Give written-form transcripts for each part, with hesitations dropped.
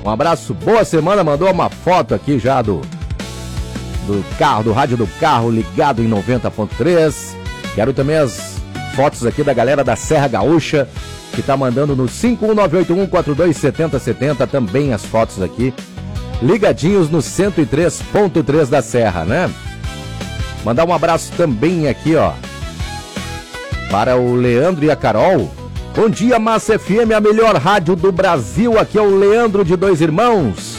Um abraço, boa semana, mandou uma foto aqui já do carro, do rádio do carro ligado em 90.3. Quero também as fotos aqui da galera da Serra Gaúcha, que tá mandando no 51981427070, também as fotos aqui, ligadinhos no 103.3 da Serra, né? Mandar um abraço também aqui, ó, para o Leandro e a Carol. Bom dia, Massa FM, a melhor rádio do Brasil. Aqui é o Leandro de Dois Irmãos.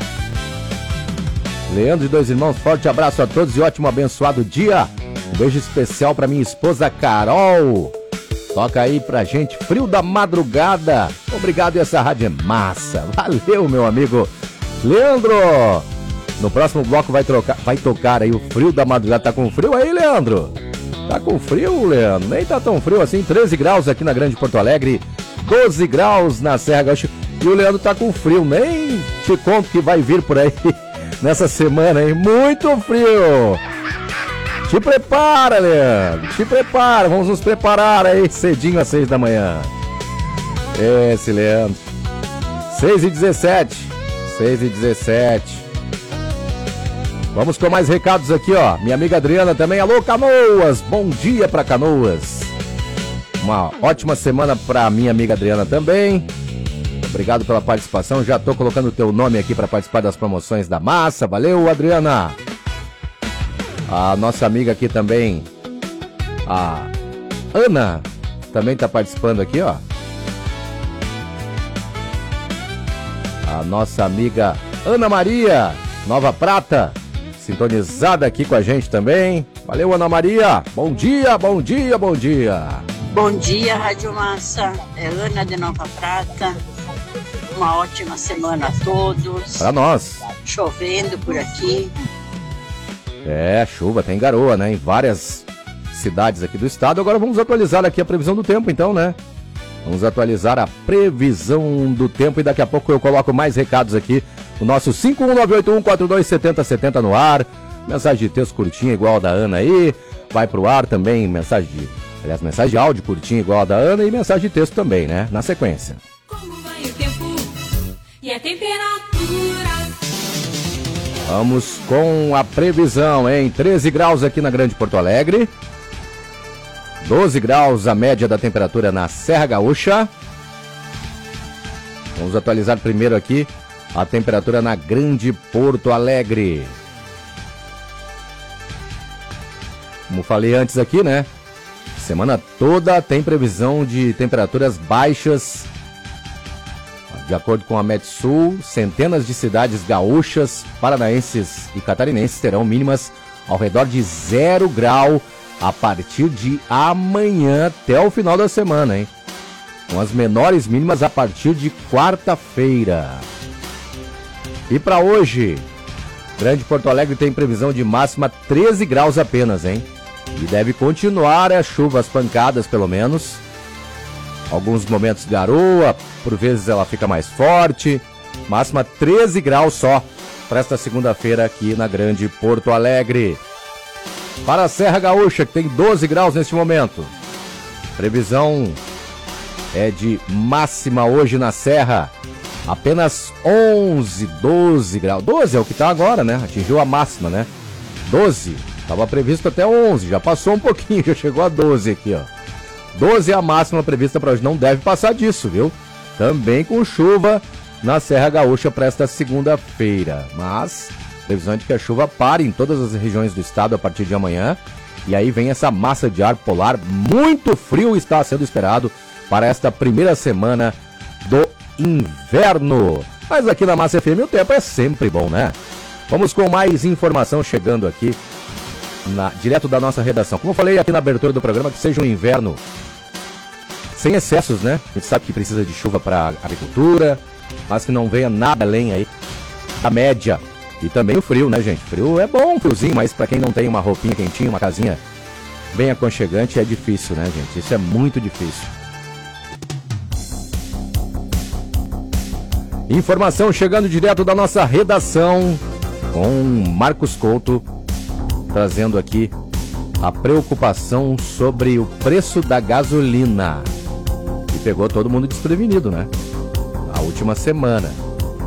Leandro de Dois Irmãos, forte abraço a todos e ótimo abençoado dia. Um beijo especial para minha esposa Carol. Toca aí pra gente, Frio da Madrugada. Obrigado, e essa rádio é massa. Valeu, meu amigo Leandro. No próximo bloco vai tocar aí o Frio da Madrugada. Tá com frio aí, Leandro? Tá com frio, Leandro? Nem tá tão frio assim. 13 graus aqui na Grande Porto Alegre, 12 graus na Serra Gaúcha. E o Leandro tá com frio. Nem te conto que vai vir por aí nessa semana, hein? Muito frio. Te prepara, Leandro. Te prepara. Vamos nos preparar aí cedinho às 6 da manhã. Esse Leandro. 6h17. 6h17. Vamos com mais recados aqui, ó. Minha amiga Adriana também. Alô, Canoas. Bom dia pra Canoas. Uma ótima semana pra minha amiga Adriana também. Obrigado pela participação. Já tô colocando o teu nome aqui pra participar das promoções da massa. Valeu, Adriana. A nossa amiga aqui também, a Ana, também tá participando aqui, ó. A nossa amiga Ana Maria, Nova Prata, sintonizada aqui com a gente também. Valeu, Ana Maria. Bom dia, bom dia, bom dia. Bom dia, Rádio Massa. É Ana de Nova Prata. Uma ótima semana a todos. Pra nós. Chovendo por aqui. É, chuva, tem garoa, né? Em várias cidades aqui do estado. Agora vamos atualizar aqui a previsão do tempo, então, né? Vamos atualizar a previsão do tempo e daqui a pouco eu coloco mais recados aqui. O nosso 51981427070 no ar. Mensagem de texto curtinha igual a da Ana aí. Vai pro ar também, mensagem de áudio curtinha igual a da Ana e mensagem de texto também, né? Na sequência. Como vai o tempo e a temperatura? Vamos com a previsão, hein? 13 graus aqui na Grande Porto Alegre. 12 graus a média da temperatura na Serra Gaúcha. Vamos atualizar primeiro aqui a temperatura na Grande Porto Alegre. Como falei antes aqui, né? Semana toda tem previsão de temperaturas baixas. De acordo com a Metsul, centenas de cidades gaúchas, paranaenses e catarinenses terão mínimas ao redor de 0 grau a partir de amanhã até o final da semana, hein? Com as menores mínimas a partir de quarta-feira. E para hoje, Grande Porto Alegre tem previsão de máxima 13 graus apenas, hein? E deve continuar as chuvas pancadas, pelo menos. Alguns momentos garoa, por vezes ela fica mais forte. Máxima 13 graus só para esta segunda-feira aqui na Grande Porto Alegre. Para a Serra Gaúcha, que tem 12 graus neste momento. Previsão é de máxima hoje na Serra. Apenas 11, 12 graus. 12 é o que está agora, né? Atingiu a máxima, né? 12. Estava previsto até 11, já passou um pouquinho, já chegou a 12 aqui, ó. 12 é a máxima prevista para hoje, não deve passar disso, viu? Também com chuva na Serra Gaúcha para esta segunda-feira. Mas, previsão de que a chuva pare em todas as regiões do estado a partir de amanhã. E aí vem essa massa de ar polar, muito frio está sendo esperado para esta primeira semana do inverno. Mas aqui na Massa FM o tempo é sempre bom, né? Vamos com mais informação chegando aqui, direto da nossa redação. Como eu falei aqui na abertura do programa, que seja um inverno sem excessos, né? A gente sabe que precisa de chuva para agricultura, mas que não venha nada além aí da média. E também o frio, né, gente? Frio é bom, friozinho, mas para quem não tem uma roupinha quentinha, uma casinha bem aconchegante, é difícil, né, gente? Isso é muito difícil. Informação chegando direto da nossa redação com Marcos Couto, trazendo aqui a preocupação sobre o preço da gasolina. E pegou todo mundo desprevenido, né? A última semana.